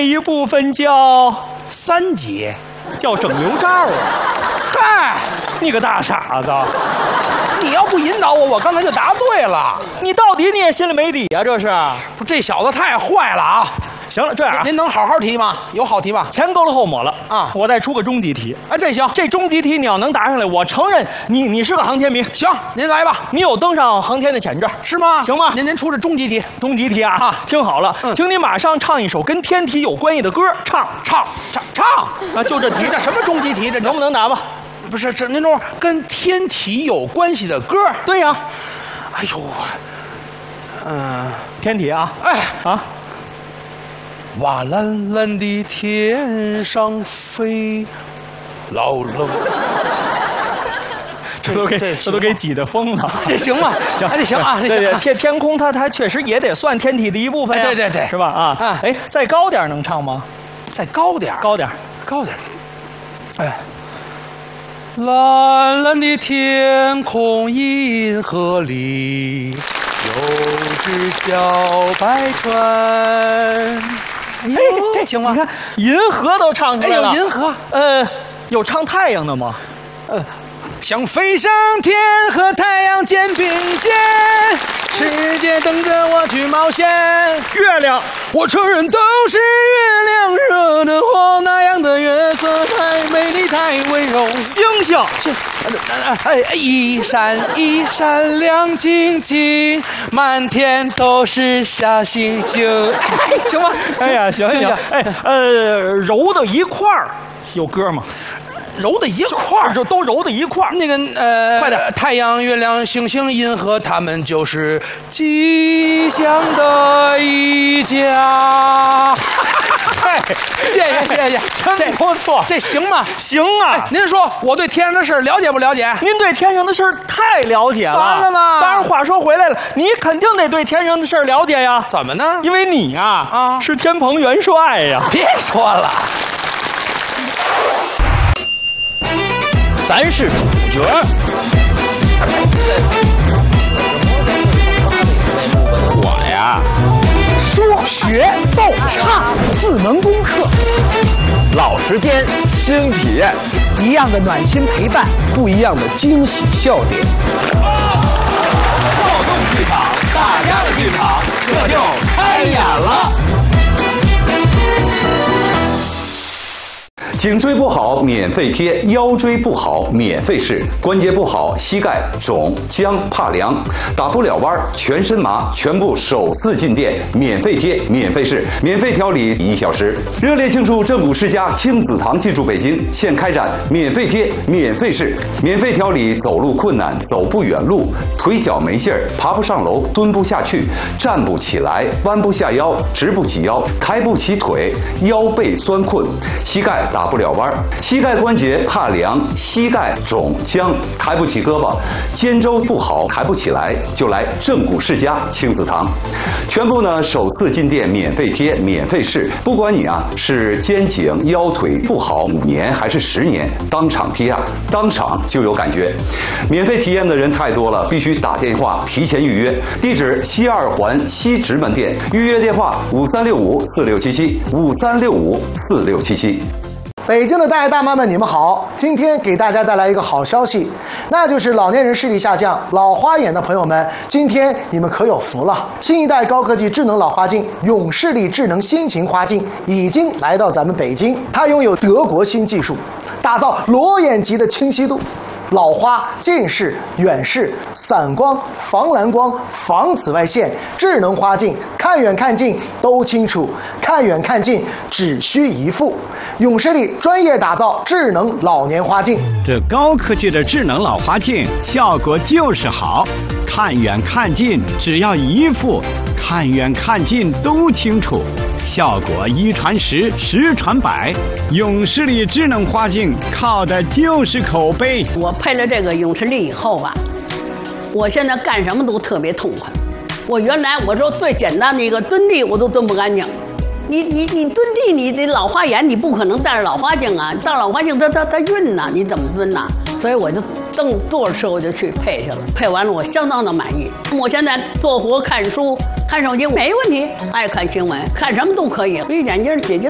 一部分叫三节， 叫整牛罩啊！ 嗨， 你个大傻子！ 你要不引导我，我刚才就答对了。 你到底你也心里没底啊？这是？ 不，这小子太坏了啊！ 行了，这样您能好好提吗？有好题吗？ 前勾了后抹了啊！ 我再出个终极题。 啊，这行， 这终极题你要能答上来，我承认你是个航天迷。 行，您来吧。 你有登上航天的潜质， 是吗？ 行吗？ 您出这终极题。 终极题啊！听好了，请你马上唱一首跟天体有关系的歌，唱啊！就这题， 这什么终极题？这能不能答吧？ 不是，这您说跟天体有关系的歌？ 对呀。 哎呦， 天体啊！ 哎啊！ 瓦蓝蓝的天上飞，老冷。 这都给挤得疯了。 这行吗？行，这行啊。 对，天空它确实也得算天体的一部分呀。 对， 是吧？啊，哎，再高点能唱吗？ 再高点， 高点。 哎，蓝蓝的天空，银河里有只小白船。哎，这行吗？ 你看，银河都唱出来了。 有银河。 有唱太阳的吗？ 想飞上天，和太阳肩并肩，世界等着我去冒险。 月亮， 我承认都是月亮惹的祸，那样的月色太美丽，太温柔。 星星， 一闪一闪亮晶晶，满天都是小星星。行吗？ 哎呀，行。哎，揉到一块儿，有歌吗？ 揉在一块儿， 就都揉在一块儿。 那个快点！ 太阳、月亮、星星、银河，他们就是吉祥的一家。谢谢， 真不错， 这行吗？ 行啊！ 哎，您说我对天上的事了解不了解？ 您对天上的事太了解了。 完了吗？ 当然，话说回来了，你肯定得对天上的事了解呀。 怎么呢？ 因为你呀，是天蓬元帅呀。 别说了。 咱是主角。我呀， 说学逗唱4门功课， 老时间新体验， 一样的暖心陪伴， 不一样的惊喜笑点。 跳动剧场，大家的剧场，这就开演了。 颈椎不好免费贴，腰椎不好免费试，关节不好膝盖肿僵怕凉，打不了弯全身麻，全部首次进店免费贴免费试，免费调理1小时。热烈庆祝正骨世家亲子堂进驻北京，现开展免费贴免费试，免费调理走路困难、走不远路、腿脚没劲儿、爬不上楼、蹲不下去、站不起来、弯不下腰、直不起腰、抬不起腿、腰背酸困、膝盖打不了弯，膝盖关节怕凉，膝盖肿僵，抬不起胳膊，肩周不好，抬不起来，就来正骨世家亲子堂。全部呢首次进店免费贴免费试，不管你是肩颈腰腿不好5年还是10年，当场贴当场就有感觉。免费体验的人太多了，必须打电话提前预约。地址西2环西直门店，预约电话5365467753654677。 北京的大爷大妈们，你们好！今天给大家带来一个好消息，那就是老年人视力下降、老花眼的朋友们，今天你们可有福了！新一代高科技智能老花镜永视力智能新型花镜已经来到咱们北京，它拥有德国新技术，打造裸眼级的清晰度。老花、近视、远视、散光、防蓝光、防紫外线，智能花镜，看远看近都清楚，看远看近只需一副。永视力专业打造智能老年花镜， 这高科技的智能老花镜效果就是好，看远看近只要一副，看远看近都清楚。效果1传10，10传100，永视力智能花镜靠的就是口碑。 我配了这个永视力以后吧，我现在干什么都特别痛快。我原来我说最简单的一个蹲地我都蹲不干净，你蹲地，你这老花眼你不可能戴着老花镜啊，戴老花镜它晕呐，你怎么蹲呐？所以我就正坐着车我就去配去了，配完了我相当的满意。我现在做活看书看手机没问题，爱看新闻看什么都可以，绿眼镜解决